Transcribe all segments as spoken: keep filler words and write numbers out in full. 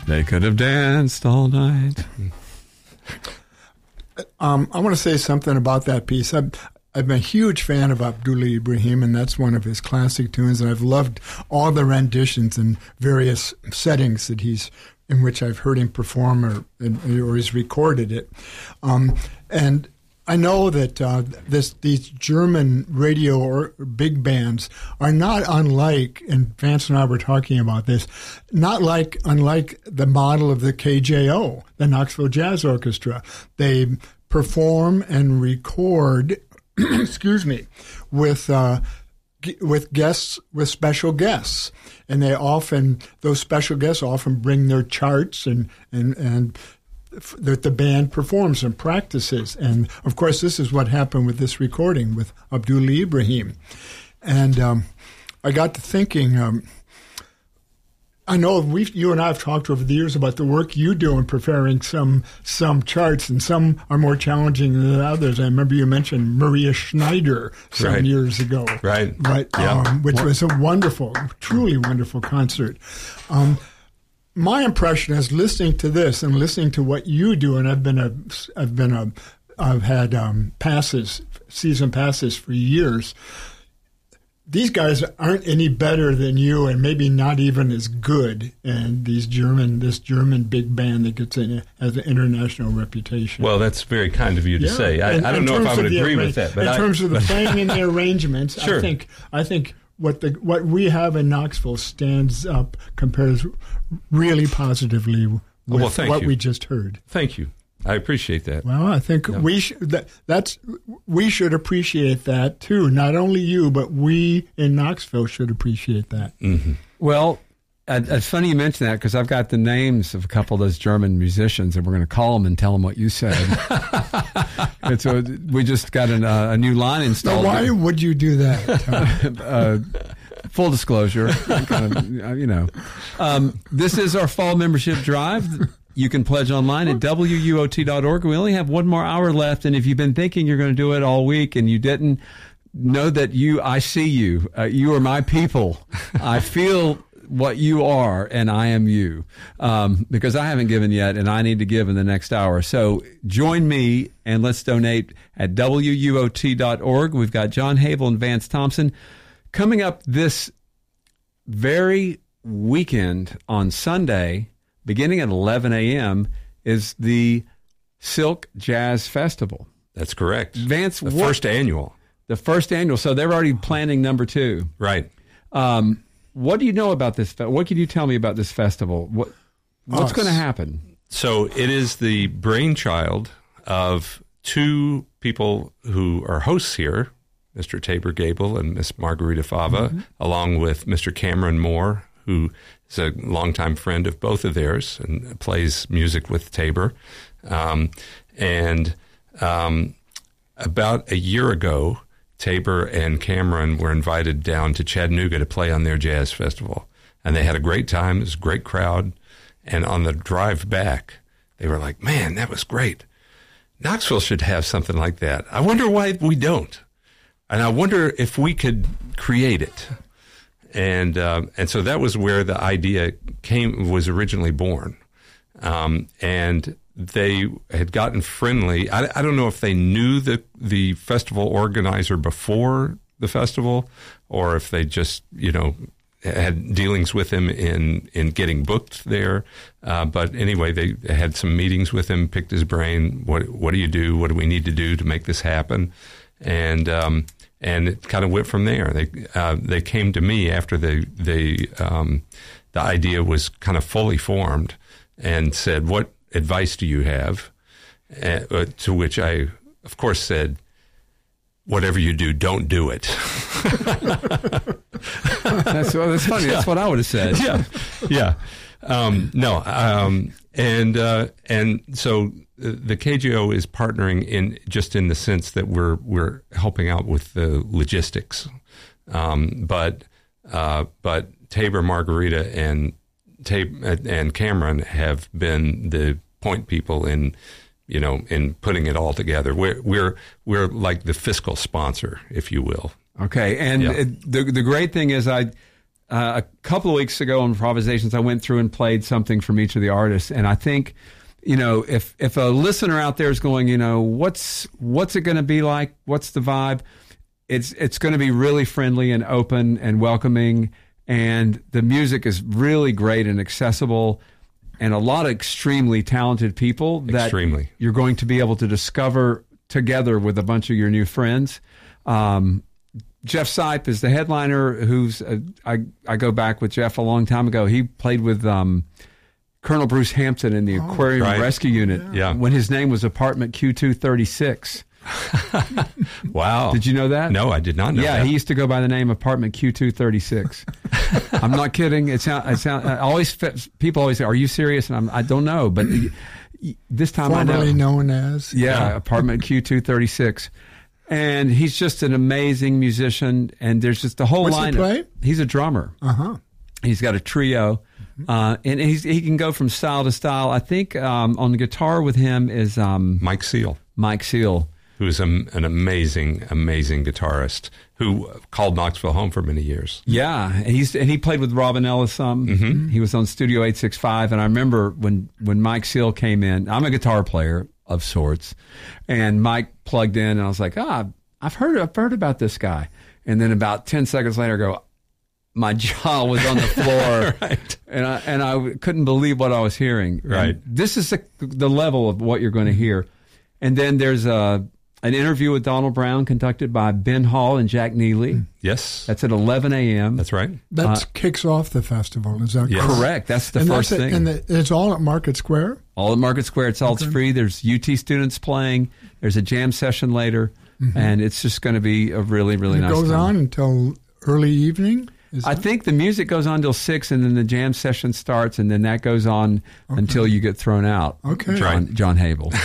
They could have danced all night. Um, I want to say something about that piece. I've, I've been a huge fan of Abdullah Ibrahim, and that's one of his classic tunes, and I've loved all the renditions in various settings that he's in which I've heard him perform or or he's recorded it. Um, and I know that uh, this these German radio or big bands are not unlike, and Vance and I were talking about this, not like unlike the model of the K J O, the Knoxville Jazz Orchestra. They perform and record, excuse me, with uh, with guests, with special guests, and they often those special guests often bring their charts and and and. that the band performs and practices. And, of course, this is what happened with this recording with Abdullah Ibrahim. And um, I got to thinking, um, I know we, you and I have talked over the years about the work you do in preparing some some charts, and some are more challenging than others. I remember you mentioned Maria Schneider some right. years ago. Right. Right. Yeah. Um, which was a wonderful, truly wonderful concert. Um My impression is listening to this and listening to what you do, and I've been a, I've been a, I've had um, passes, season passes for years. These guys aren't any better than you, and maybe not even as good. And these German, this German big band that gets in has an international reputation. Well, that's very kind of you to yeah. say. I, in, I don't know if I would agree arra- with that, but in I, terms of the but playing and the arrangements, sure. I think, I think. What the what we have in Knoxville stands up, compares really positively with well, thank what you. we just heard. Thank you. I appreciate that. Well, I think no. we sh- that, that's we should appreciate that too. Not only you, but we in Knoxville should appreciate that. Mm-hmm. Well, uh, it's funny you mention that, because I've got the names of a couple of those German musicians, and we're going to call them and tell them what you said. And so we just got an, uh, a new line installed. Now, why would you do that? uh, full disclosure, kind of, you know. Um, this is our fall membership drive. You can pledge online at W U O T dot org. We only have one more hour left, and if you've been thinking you're going to do it all week and you didn't, know that you, I see you. Uh, you are my people. I feel what you are, and I am you, um, because I haven't given yet, and I need to give in the next hour. So join me, and let's donate at W U O T dot org. We've got John Havel and Vance Thompson. Coming up this very weekend on Sunday, beginning at eleven a.m., is the Silk Jazz Festival. That's correct. Vance, the what, first annual. The first annual. So they're already planning number two. Right. Um, what do you know about this? Fe- what can you tell me about this festival? What What's Us. going to happen? So it is the brainchild of two people who are hosts here, Mister Tabor Gable and Miss Margarita Fava, mm-hmm. along with Mister Cameron Moore, who is a longtime friend of both of theirs and plays music with Tabor. Um, and um, about a year ago, Tabor and Cameron were invited down to Chattanooga to play on their jazz festival. And they had a great time. It was a great crowd. And on the drive back, they were like, man, that was great. Knoxville should have something like that. I wonder why we don't. And I wonder if we could create it. And uh, and so that was where the idea came, was originally born. Um, and they had gotten friendly. I, I don't know if they knew the the festival organizer before the festival, or if they just, you know, had dealings with him in, in getting booked there. Uh, but anyway, they had some meetings with him, picked his brain. What what do you do? What do we need to do to make this happen? And um, and it kind of went from there. They uh, they came to me after the the um, the idea was kind of fully formed, and said, "What advice do you have?" Uh, to which I, of course, said, "Whatever you do, don't do it." that's, well, that's funny. That's what I would have said. Yeah, yeah. Um, no, um, and uh, and so the K J O is partnering in just in the sense that we're we're helping out with the logistics, um, but uh, but Tabor, Margarita, and Tab- and Cameron have been the point people in, you know, in putting it all together. We're we're we're like the fiscal sponsor, if you will. Okay, and yeah. it, the the great thing is, I uh, a couple of weeks ago on Improvisations, I went through and played something from each of the artists, and I think, you know, if if a listener out there is going, you know, what's what's it going to be like? What's the vibe? It's it's going to be really friendly and open and welcoming, and the music is really great and accessible, and a lot of extremely talented people that Extremely. you're going to be able to discover together with a bunch of your new friends. Um, Jeff Sipe is the headliner, who's uh, I I go back with Jeff a long time ago. He played with um, Colonel Bruce Hampton in the Oh, Aquarium right. Rescue Unit Yeah. when his name was Apartment Q two thirty-six. Wow. Did you know that? No, I did not know Yeah, that. he used to go by the name Apartment Q two thirty-six. I'm not kidding. It sound, it sound, I always people always say, "Are you serious?" And I'm, I don't know, but this time I know. Formerly known as. Yeah, Apartment Q two thirty-six. And he's just an amazing musician, and there's just the whole What's he line. play? He's a drummer. Uh-huh. He's got a trio, uh, and he's he can go from style to style. I think um, on the guitar with him is um, Mike Seal, Mike Seal. who's a, an amazing, amazing guitarist who called Knoxville home for many years. Yeah, and he's and he played with Robin Ellis some. Mm-hmm. He was on Studio eight sixty-five, and I remember when when Mike Seal came in. I'm a guitar player of sorts, and Mike plugged in, and I was like, ah, I've heard I've heard about this guy. And then about ten seconds later, I go, my jaw was on the floor, Right. and I and I couldn't believe what I was hearing. Right. And this is the, the level of what you're going to hear. And then there's a an interview with Donald Brown conducted by Ben Hall and Jack Neely. Yes, That's at eleven a.m. that's right. That kicks off the festival. Is that Yes. correct? Correct. That's the and first that's it, thing. and the, it's all at Market Square? All at Market Square. It's all it's free. There's U T students playing. There's a jam session later, and it's just going to be a really, really It nice goes time. on until early evening? Is I that- think the music goes on till six, and then the jam session starts, and then that goes on until you get thrown out. Okay. John, John Habel.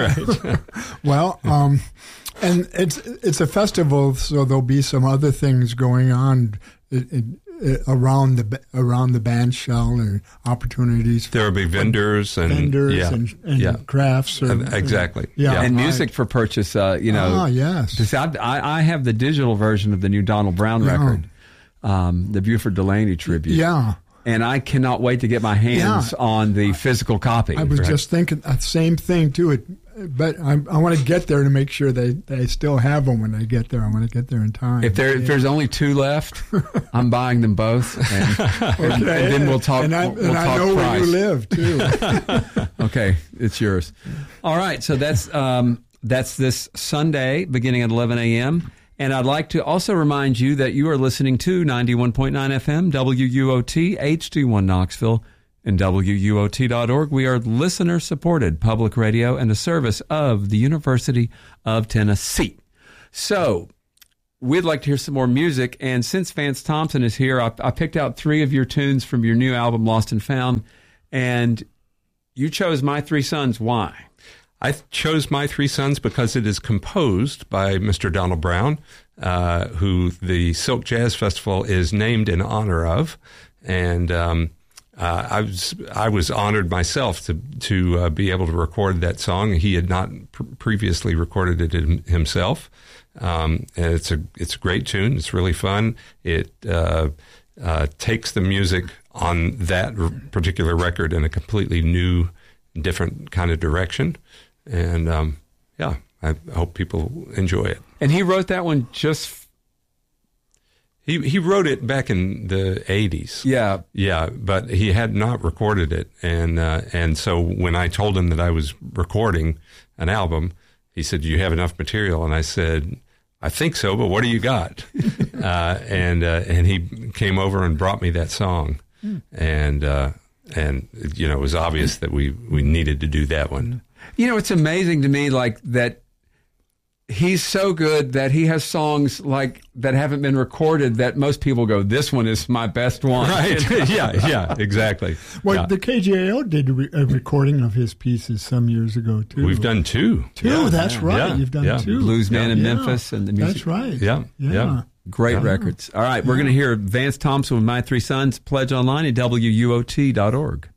Well, um, and it's it's a festival, so there'll be some other things going on it, it, it, around the ba- around the band shell and opportunities for There will be vendors and vendors yeah, and, and yeah. crafts. Or, Exactly. Yeah. Yeah. and right. music for purchase. Uh, you know, Ah, yes. Because I, I, I have the digital version of the new Donald Brown Yeah. record, um, the Buford Delaney tribute. Yeah. And I cannot wait to get my hands Yeah. on the physical copy. I was Right. just thinking the same thing too. It, but I, I want to get there to make sure they, they still have them when I get there. I want to get there in time. If there if there's only two left, I'm buying them both, and, and, and then we'll talk. And I, we'll and I talk know price. where you live too. Okay, it's yours. All right, so that's um, that's this Sunday beginning at eleven a.m. And I'd like to also remind you that you are listening to ninety-one point nine F M W U O T H D one Knoxville and W U O T dot org. We are listener-supported public radio and a service of the University of Tennessee. So we'd like to hear some more music. And since Vance Thompson is here, I, I picked out three of your tunes from your new album, Lost and Found. And you chose My Three Sons. Why? I chose My Three Sons because it is composed by Mister Donald Brown, uh, who the Silk Jazz Festival is named in honor of. And um, uh, I was I was honored myself to to uh, be able to record that song. He had not pr- previously recorded it him, himself, um, and it's a it's a great tune. It's really fun. It uh, uh, takes the music on that r- particular record in a completely new, different kind of direction. And um, yeah, I hope people enjoy it. And he wrote that one just, He he wrote it back in the eighties. yeah. Yeah, but he had not recorded it, and uh, and so when I told him that I was recording an album, he said, "Do you have enough material?" And I said, "I think so, but what do you got?" uh, and uh, and he came over and brought me that song, and uh, and you know it was obvious that we we needed to do that one. You know, it's amazing to me, like, that he's so good that he has songs, like, that haven't been recorded that most people go, this one is my best one. Right? yeah, yeah, exactly. Well, Yeah. the K J A O did a, re- a recording of his pieces some years ago too. We've done two. two. Yeah, that's yeah, right. yeah, You've done yeah. two. Bluesman in Yeah. Memphis and the music. That's right. Yeah, Yeah. yeah. Great Yeah. records. All right, we're going to hear Vance Thompson with My Three Sons. Pledge online at W U O T dot org.